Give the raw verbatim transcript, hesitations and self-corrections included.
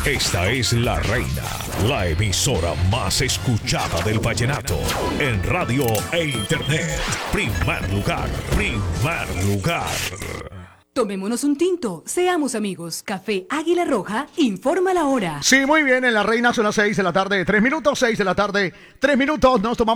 Esta es La Reina, la emisora más escuchada del vallenato en radio e internet. Primer lugar, primer lugar. Tomémonos un tinto, seamos amigos. Café Águila Roja, informa la hora. Sí, muy bien, en La Reina son las seis de la tarde, tres minutos, seis de la tarde, tres minutos, nos tomamos